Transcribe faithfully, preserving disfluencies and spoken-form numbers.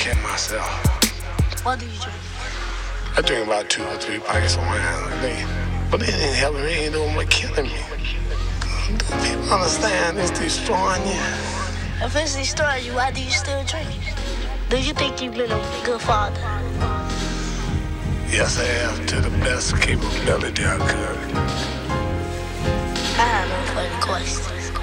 kill myself. What do you drink? I drink about two or three pints of wine a day. But it ain't helping me, it ain't doing but killing me. Do people understand it's destroying you? If it's destroying you, why do you still drink? Do you think you've been a good father? Yes, I have, to the best capability I could. I have no further questions.